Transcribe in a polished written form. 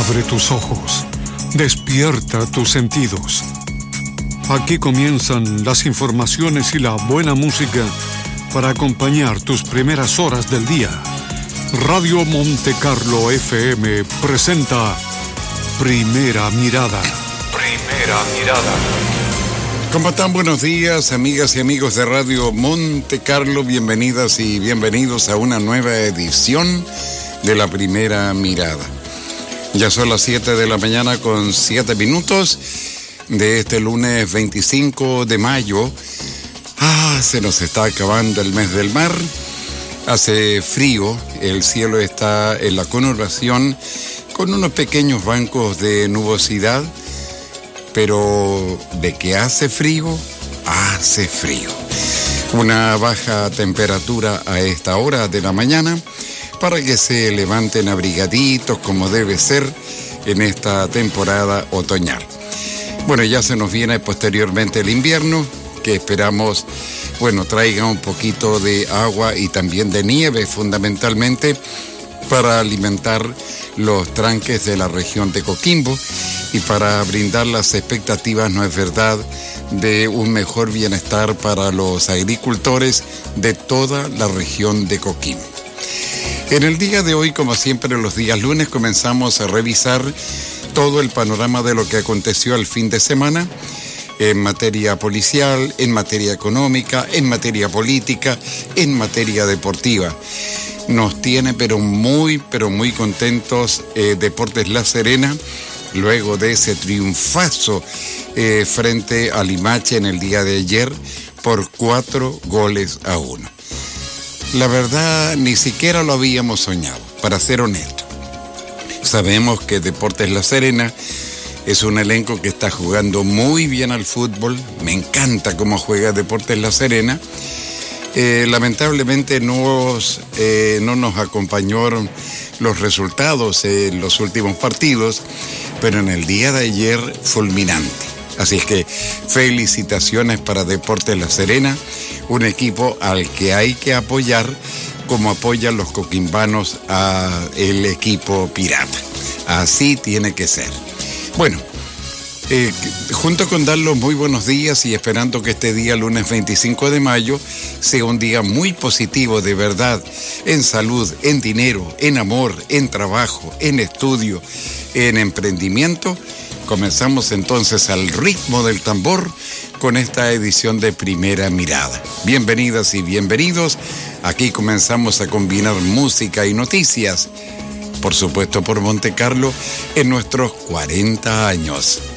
Abre tus ojos, despierta tus sentidos. Aquí comienzan las informaciones y la buena música para acompañar tus primeras horas del día. Radio Monte Carlo FM presenta Primera Mirada. Primera Mirada. ¿Cómo están? Buenos días, amigas y amigos de Radio Monte Carlo. Bienvenidas y bienvenidos a una nueva edición de La Primera Mirada. Ya son las 7 de la mañana con 7 minutos de este lunes 25 de mayo. Se nos está acabando el mes del mar. Hace frío, el cielo está en la conurbación con unos pequeños bancos de nubosidad. Pero de que hace frío, hace frío. Una baja temperatura a esta hora de la mañana para que se levanten abrigaditos como debe ser en esta temporada otoñal. Bueno, ya se nos viene posteriormente el invierno, que esperamos, traiga un poquito de agua y también de nieve fundamentalmente para alimentar los tranques de la región de Coquimbo y para brindar las expectativas, no es verdad, de un mejor bienestar para los agricultores de toda la región de Coquimbo. En el día de hoy, como siempre los días lunes, comenzamos a revisar todo el panorama de lo que aconteció el fin de semana en materia policial, en materia económica, en materia política, en materia deportiva. Nos tiene pero muy contentos Deportes La Serena, luego de ese triunfazo frente a Limache en el día de ayer por 4-1. La verdad, ni siquiera lo habíamos soñado, para ser honesto. Sabemos que Deportes La Serena es un elenco que está jugando muy bien al fútbol. Me encanta cómo juega Deportes La Serena. Lamentablemente no nos acompañaron los resultados en los últimos partidos, pero en el día de ayer fulminante. Así es que felicitaciones para Deportes La Serena, un equipo al que hay que apoyar como apoyan los coquimbanos al equipo pirata. Así tiene que ser. Bueno, junto con dar los muy buenos días y esperando que este día, lunes 25 de mayo, sea un día muy positivo de verdad, en salud, en dinero, en amor, en trabajo, en estudio, en emprendimiento. Comenzamos entonces al ritmo del tambor con esta edición de Primera Mirada. Bienvenidas y bienvenidos. Aquí comenzamos a combinar música y noticias, por supuesto por Monte Carlo, en nuestros 40 años.